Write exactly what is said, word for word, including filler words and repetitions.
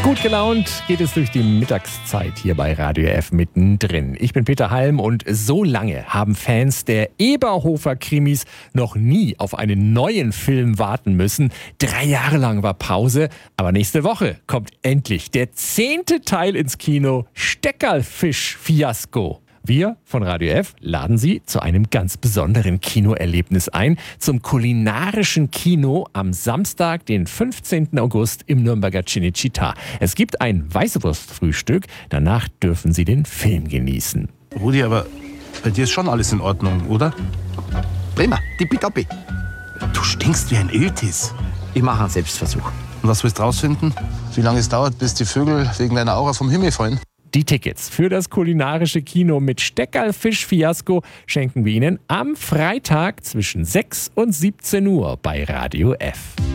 Gut gelaunt geht es durch die Mittagszeit hier bei Radio F mittendrin. Ich bin Peter Halm und so lange haben Fans der Eberhofer-Krimis noch nie auf einen neuen Film warten müssen. Drei Jahre lang war Pause, aber nächste Woche kommt endlich der zehnte Teil ins Kino, Steckerlfisch-Fiasko. Wir von Radio F laden Sie zu einem ganz besonderen Kinoerlebnis ein, zum kulinarischen Kino am Samstag, den fünfzehnten August im Nürnberger Cinecittà. Es gibt ein Weißwurstfrühstück, danach dürfen Sie den Film genießen. Rudi, aber bei dir ist schon alles in Ordnung, oder? Prima, tippitoppi. Du stinkst wie ein Iltis. Ich mache einen Selbstversuch. Und was willst du rausfinden? Wie lange es dauert, bis die Vögel wegen deiner Aura vom Himmel fallen? Die Tickets für das kulinarische Kino mit Steckerlfisch-Fiasko schenken wir Ihnen am Freitag zwischen sechs und siebzehn Uhr bei Radio F.